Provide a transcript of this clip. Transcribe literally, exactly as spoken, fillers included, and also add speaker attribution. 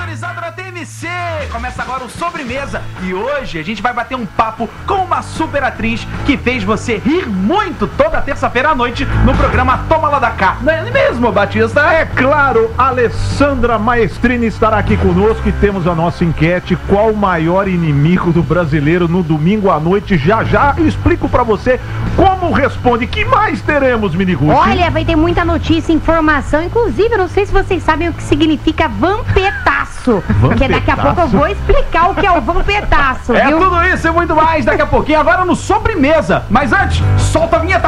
Speaker 1: Sintonizado na T M C! Começa agora o Sobremesa e hoje a gente vai bater um papo com uma super atriz que fez você rir muito toda terça-feira à noite no programa Toma Lá da Cá. Não é mesmo, Batista?
Speaker 2: É claro, Alessandra Maestrini estará aqui conosco e temos a nossa enquete: qual o maior inimigo do brasileiro no domingo à noite? Já já eu explico pra você como responde. Que mais teremos, Miniguchi?
Speaker 3: Olha, vai ter muita notícia, informação. Inclusive, eu não sei se vocês sabem o que significa vampetaço. Porque daqui a pouco eu vou explicar o que é o vampetaço,
Speaker 1: É
Speaker 3: viu?
Speaker 1: tudo isso e muito mais daqui a pouquinho, agora no Sobremesa. Mas antes, solta a vinheta.